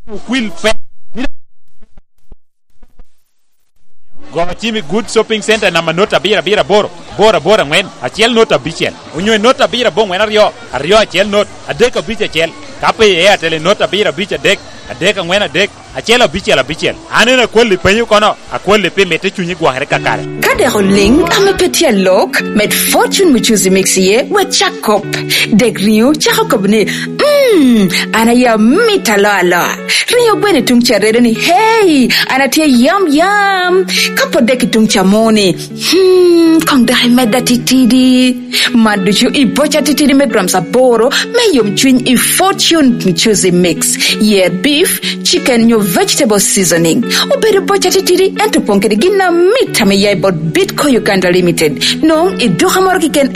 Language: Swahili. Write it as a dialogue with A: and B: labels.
A: Will go chimi good shopping center na manota bira bora ngwen achiel nota bichiel unyo nota bira bo ngwen ario achiel not adek abich achiel kape e tele nota bira bich adek ngwen adek achiel bichiel anena kweli penyu kono akweli pe mete chunyi gwahre kakare
B: kade rolling amepetia lok met fortune mchuzi mixie we chakop degriu chakopne ana ya mitalala rio bene tungcharere ni hey anatia yam kapo deki tungchamoni kongda meda titidi maduchu ibocha titidi me gram saboro me yom chwin I fortune mchuzi mix yeah beef chicken nyo vegetable seasoning ubere bocha titidi entu ponkedi gina mita me yai bot Bitco Uganda Limited no iduha morgi ken